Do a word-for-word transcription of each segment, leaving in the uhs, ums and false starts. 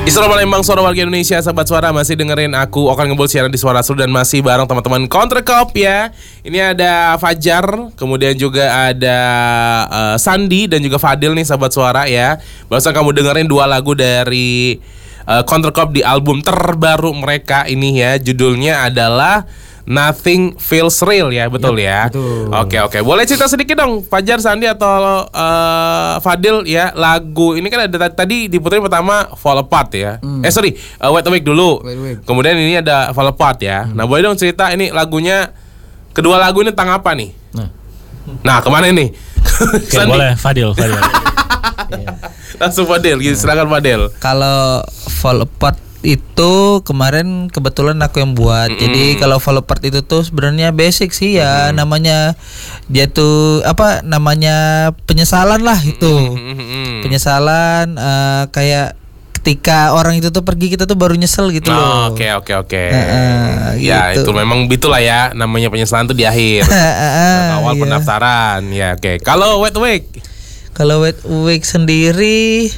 Isra Palembang, suara warga Indonesia, sahabat suara, masih dengerin aku Okan Ngebul siaran di Suara Seru dan masih bareng teman-teman Countercop ya. Ini ada Fajar, kemudian juga ada uh, Sandi dan juga Fadil nih sahabat suara ya. Barusan kamu dengerin dua lagu dari uh, Countercop di album terbaru mereka ini ya. Judulnya adalah Nothing Feels Real ya, betul ya. Betul. Oke oke, boleh cerita sedikit dong, Fajar, Sandi atau uh, Fadil ya. Lagu ini kan ada tadi diputerin pertama Fall Apart ya. Hmm. Eh sorry, uh, Wait a Week dulu. Wait a Week. Kemudian ini ada Fall Apart ya. Hmm. Nah boleh dong cerita ini lagunya, kedua lagu ini tentang apa nih? Nah, nah kemana ini? Oke, boleh Fadil, Fadil. Langsung Fadil, silakan Fadil. Kalau Fall Apart itu kemarin kebetulan aku yang buat. Mm. Jadi kalau Fall Apart itu tuh sebenarnya basic sih ya, mm. namanya dia tuh apa namanya penyesalan lah itu. Mm. Penyesalan uh, kayak ketika orang itu tuh pergi kita tuh baru nyesel gitu loh. Oke oke oke. Ya gitu. Itu memang itulah ya, namanya penyesalan tuh di akhir. Awal yeah. pendaftaran ya. Oke. Okay. Kalau Wait a Week? Kalau Wait a Week sendiri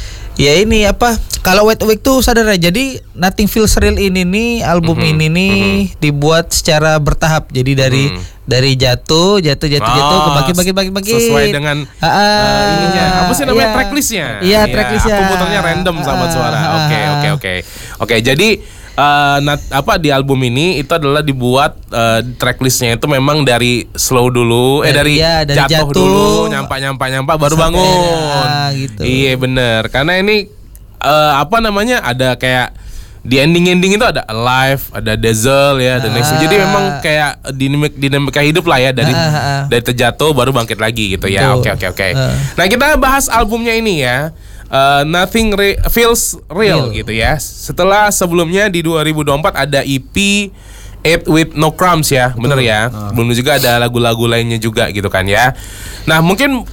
ya ini apa? Kalau Wait a Week tuh sadar ya. Jadi Nothing Feels Real ini nih, album mm-hmm. ini nih mm-hmm. dibuat secara bertahap. Jadi dari mm-hmm. dari jatuh, jatuh, jatuh, oh, jatuh, kebagi, bagi, bagi, bagi. Sesuai dengan uh, uh, ininya. Apa sih namanya yeah. tracklistnya? Iya yeah, tracklistnya. Aku putarnya random sahabat uh, suara. Oke oke oke. Oke jadi uh, nat, apa di album ini itu adalah dibuat uh, tracklistnya itu memang dari slow dulu, eh dari, ya, dari jatuh, jatuh dulu, nyampak nyampak nyampak baru sampai bangun. Ya, gitu. Iya bener. Karena ini uh, apa namanya ada kayak di ending-ending itu ada Alive, ada Dazzle ya, dan next. Jadi memang kayak dinamik dinamika hidup lah ya dari ah, ah. dari terjatuh baru bangkit lagi gitu ya. Oke oke oke. Nah kita bahas albumnya ini ya. Uh, Nothing Re- Feels Real, Real gitu ya. Setelah sebelumnya di dua ribu dua puluh empat ada E P Eat With No Crumbs ya, bener uh, ya. Uh. Belum juga ada lagu-lagu lainnya juga gitu kan ya. Nah mungkin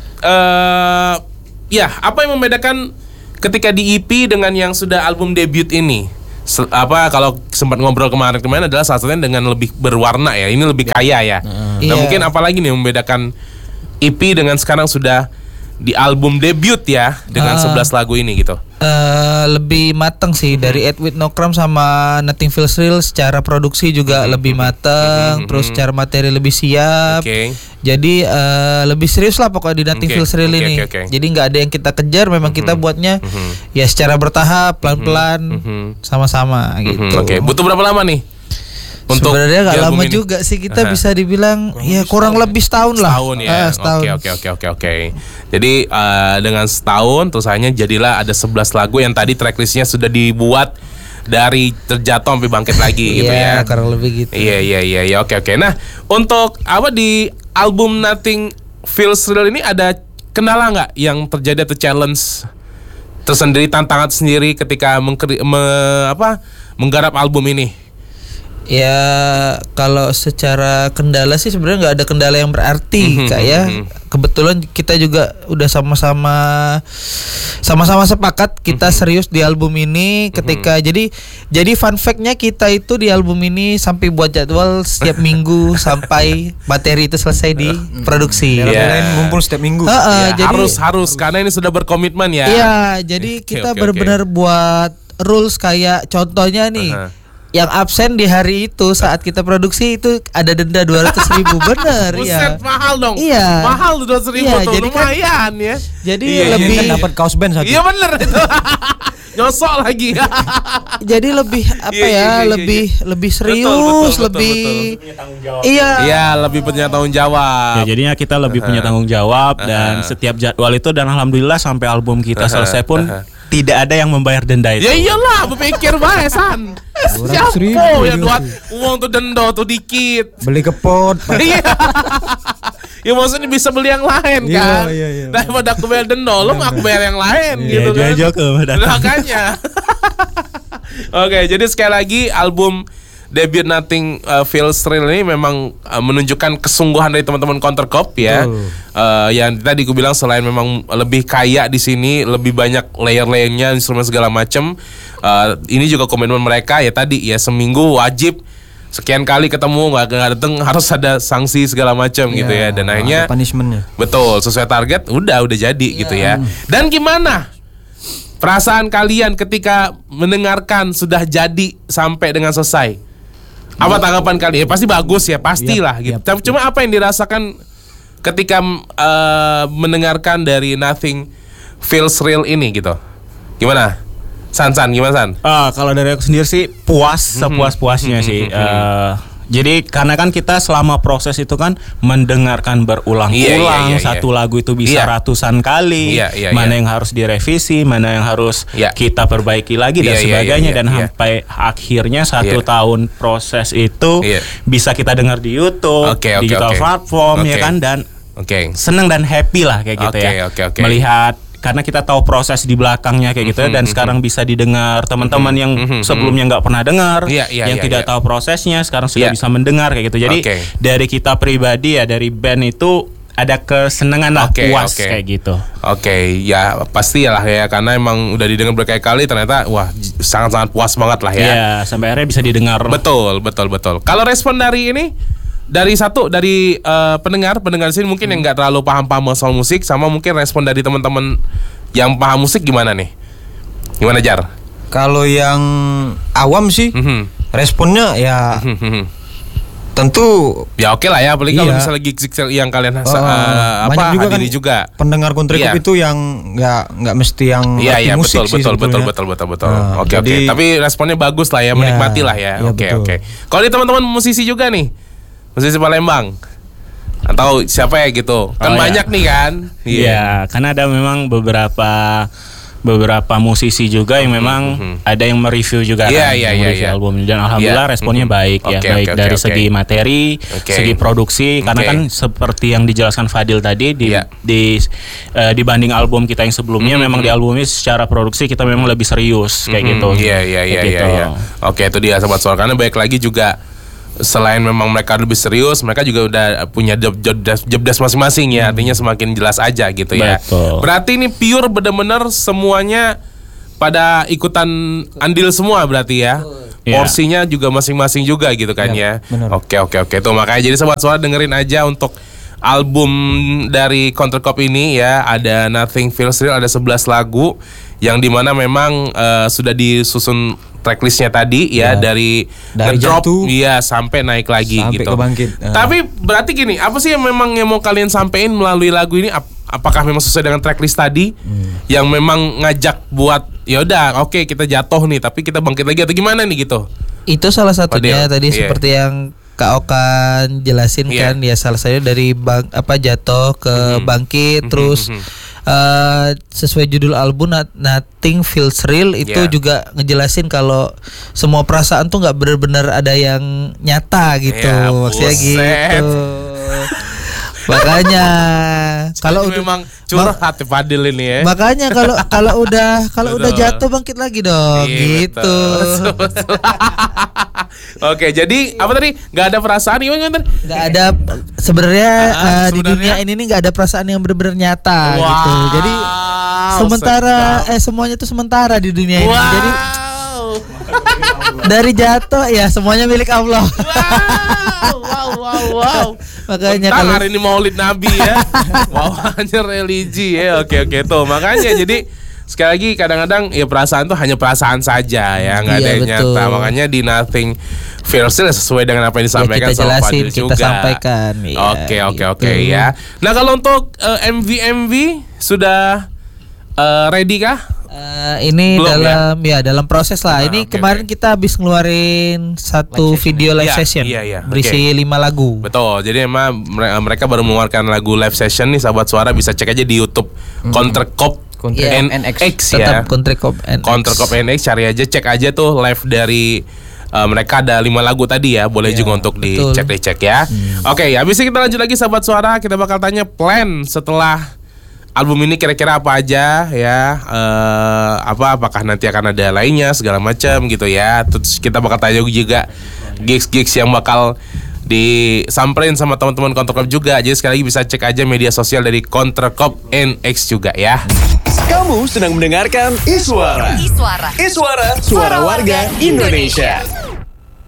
uh, ya apa yang membedakan ketika di E P dengan yang sudah album debut ini? Apa kalau sempat ngobrol kemarin-kemarin adalah salah satunya dengan lebih berwarna ya, ini lebih kaya ya. Uh, nah yeah. mungkin apalagi nih membedakan E P dengan sekarang sudah di album debut ya dengan uh, sebelas lagu ini gitu. Uh, lebih mateng sih mm-hmm. dari Eat With No Crumbs sama Nothing Feels Real. Secara produksi juga mm-hmm. lebih mateng, mm-hmm. terus secara materi lebih siap. Okay. Jadi uh, lebih serius lah pokoknya di Nothing okay. Feels Real okay, ini. Okay, okay. Jadi nggak ada yang kita kejar, memang mm-hmm. kita buatnya mm-hmm. ya secara bertahap, pelan-pelan, mm-hmm. sama-sama gitu. Mm-hmm. Oke, okay. Butuh berapa lama nih? Untuk sebenarnya gak lama ini. Juga sih kita uh-huh. bisa dibilang kurang ya kurang setahun lebih setahun lah. Setahun ya. Uh, setahun. Oke oke oke oke oke. Jadi uh, dengan setahun terus hanya jadilah ada sebelas lagu yang tadi tracklistnya sudah dibuat dari terjatuh sampai bangkit lagi gitu ya. Iya, kurang lebih gitu. Iya iya iya ya oke oke. Nah, untuk apa di album Nothing Feels Real ini ada kendala nggak yang terjadi atau challenge tersendiri, tantangan sendiri ketika mengkri- me- apa menggarap album ini? Ya kalau secara kendala sih sebenarnya nggak ada kendala yang berarti mm-hmm, kak ya. Mm-hmm. Kebetulan kita juga udah sama-sama sama-sama sepakat kita mm-hmm. serius di album ini. Ketika mm-hmm. jadi jadi fun fact-nya kita itu di album ini sampai buat jadwal setiap minggu sampai materi itu selesai diproduksi. Ya, yeah. ngumpul setiap minggu. Uh, uh, ya, jadi, harus harus karena ini sudah berkomitmen ya. Iya jadi okay, kita okay, benar-benar okay. buat rules kayak contohnya nih. Uh-huh. Yang absen di hari itu saat kita produksi itu ada denda dua ratus ribu bener ya. Buset, mahal dong. Iya. Mahal dua ratus ribu iya, tuh jadi lumayan kan, ya. Jadi iya, lebih kan dapat kaos band satu. Iya bener itu. Nyosok lagi. Jadi lebih apa iya, ya? iya, iya, lebih iya. lebih serius, betul, betul, lebih betul. Iya. Iya, lebih punya tanggung jawab. Ya, jadinya kita lebih punya tanggung jawab uh-huh. dan setiap jadwal itu dan alhamdulillah sampai album kita uh-huh. selesai pun uh-huh. tidak ada yang membayar denda itu. Ya iyalah, berpikir bae san. Siapa yang buat uang tuh denda tuh dikit. Beli kepot. Iya. Ya maksudnya bisa beli yang lain kan. Iya, iya, iya. Daripada aku bayar denda, lo aku bayar yang lain iya, gitu kan. Iya, ke makanya. Oke, jadi sekali lagi album debut Nothing uh, Feels Real ini memang uh, menunjukkan kesungguhan dari teman-teman Countercop ya. Uh. Uh, yang tadi aku bilang selain memang lebih kaya di sini, lebih banyak layer-layernya, instrumen segala macam. Uh, ini juga komitmen mereka ya tadi ya seminggu wajib sekian kali ketemu nggak nggak datang harus ada sanksi segala macam yeah, gitu ya dan akhirnya punishmentnya betul sesuai target udah udah jadi yeah. gitu ya. Dan gimana perasaan kalian ketika mendengarkan sudah jadi sampai dengan selesai. Apa tanggapan kalian? Ya, pasti bagus ya, pastilah Yap, gitu. yap, Cuma apa yang dirasakan ketika uh, mendengarkan dari Nothing Feels Real ini gitu? Gimana? San San gimana San? Uh, kalau dari aku sendiri sih puas sepuas-puasnya sih. Uh, Jadi karena kan kita selama proses itu kan mendengarkan berulang-ulang Iya, iya, iya, satu iya. lagu itu bisa Iya. ratusan kali, Iya, iya, mana iya. yang harus direvisi, mana yang harus Iya. kita perbaiki lagi dan Iya, iya, sebagainya iya, dan iya. sampai akhirnya satu Iya. tahun proses itu Iya. bisa kita dengar di YouTube, Oke, oke, digital oke. platform ya Oke. kan dan Oke. seneng dan happy lah kayak gitu Oke, ya. oke, oke. Melihat karena kita tahu proses di belakangnya kayak gitu ya, dan sekarang bisa didengar teman-teman yang mhm, sebelumnya nggak pernah dengar, Iya, iya, yang iya, tidak iya. tahu prosesnya sekarang sudah Iya. bisa mendengar kayak gitu. Jadi Oke. dari kita pribadi ya, dari band itu ada kesenangan lah, Oke, puas oke. kayak gitu. Oke, ya pastilah ya karena emang udah didengar berkali-kali ternyata wah j- sangat-sangat puas banget lah ya. Ya sampai akhirnya bisa didengar. Betul, betul, betul. Kalau respon dari ini dari satu dari eh, pendengar pendengar sini mungkin yang nggak terlalu paham-paham soal musik sama mungkin respon dari teman-teman yang paham musik gimana nih? Gimana Jar? Kalau yang awam sih Mhm. responnya ya Mhm. tentu Ya oke lah ya, apalagi kalau Iya. misalnya gigs-gigs yang kalian Oh, uh, apa banyak juga hadiri kan juga. pendengar kontrakop Iya. itu yang nggak nggak mesti yang Iya ngerti iya musik betul sih betul betul sebetulnya. betul betul betul. Nah, Oke oke. jadi- Tapi responnya bagus lah ya, Iya, menikmati lah ya. iya, Oke betul. oke. Kalau di teman-teman musisi juga nih, musisi Palembang atau siapa ya gitu? Kan Oh, iya. banyak nih kan? Iya, karena ada memang beberapa beberapa musisi juga yang memang ada yang mereview juga Iya, kan, iya, yang iya, mereview iya. album dan alhamdulillah Iya. responnya Mhm. baik ya, Oke, baik oke, dari oke, segi oke. materi, Oke. segi produksi karena Oke. kan seperti yang dijelaskan Fadil tadi di Iya. di eh, dibanding album kita yang sebelumnya memang di album ini secara produksi kita memang lebih serius kayak Mhm. gitu. Iya iya Kayak iya iya. gitu. iya. Oke itu dia sobat suara karena baik lagi juga selain memang mereka lebih serius, mereka juga udah punya job job desk, job desk masing-masing ya. Artinya semakin jelas aja gitu ya. Betul. Berarti ini pure benar-benar semuanya pada ikutan andil semua berarti ya. Iya. Porsinya juga masing-masing juga gitu kan ya. benar. Oke oke oke tuh makanya jadi sobat suara dengerin aja untuk album dari Countercop ini ya, ada Nothing Feels Real, ada sebelas lagu yang dimana memang eh, sudah disusun tracklistnya tadi ya, Ya. dari, Dari ngedrop jatuh iya sampai naik lagi sampai gitu. ke bangkit. Nah. Tapi berarti gini, apa sih yang memang yang mau kalian sampein melalui lagu ini? Ap- apakah memang sesuai dengan tracklist tadi Hmm. yang memang ngajak buat ya udah oke kita jatuh nih tapi kita bangkit lagi atau gimana nih gitu? Itu salah satunya Fadil, tadi iya. seperti yang Kak Okan jelasin Iya. kan, ya salah satunya dari bang, apa jatuh ke bangkit, terus eh, sesuai judul album Not- Nothing Feels Real itu Iya. juga ngejelasin kalau semua perasaan tuh nggak benar-benar ada yang nyata gitu, Ya, maksudnya buset. gitu. Makanya kalau Ini udah memang curhat ya Fadil ini ya. makanya kalau kalau udah kalau udah Betul. jatuh bangkit lagi dong Iya, gitu. betul, betul. Oke, jadi apa tadi? Gak ada perasaan gimana tadi? Nggak ada sebenarnya Ah, eh, di sebenarnya- dunia ini nih nggak ada perasaan yang benar-benar nyata Wow, gitu. Jadi sementara eh semuanya tuh sementara di dunia ini. Wow. Jadi dari jatuh ya semuanya milik Allah. wow, wow, wow, wow. Makanya Bentar, kalau hari ini Maulid Nabi ya. Bawaannya religi ya. Oke oke tuh. Makanya jadi sekali lagi kadang-kadang ya perasaan tuh hanya perasaan saja ya, nggak Iya, ada yang betul. nyata. Makanya di Nothing Feels Real sesuai dengan apa yang disampaikan kita sama jelasin, Fadil kita juga. sampaikan, iya, Oke oke gitu. oke ya. Nah kalau untuk eh, M V M V sudah eh, ready kah? eh, ini Belum, dalam ya? dalam proses lah. Ah, ini oke, kemarin oke. kita habis ngeluarin satu video live Iya, session iya, iya, berisi lima lagu. Betul, jadi emang mere- mereka baru mengeluarkan lagu live session nih sahabat suara, bisa cek aja di YouTube Countercop Countercop N N X. X ya. Tetap Countercop N X. Countercop N X cari aja, cek aja tuh live dari uh, mereka ada lima lagu tadi ya, boleh juga untuk betul. dicek dicek ya. Oke, habis ini kita lanjut lagi sahabat suara, kita bakal tanya plan setelah album ini kira-kira apa aja ya, eh, apa apakah nanti akan ada lainnya segala macam gitu ya. Terus kita bakal tanya juga gigs-gigs yang bakal disamperin sama teman-teman Countercop juga. Jadi sekali lagi bisa cek aja media sosial dari Countercop N X juga ya. Kamu sedang mendengarkan Iswara. Iswara. Iswara, suara warga Indonesia.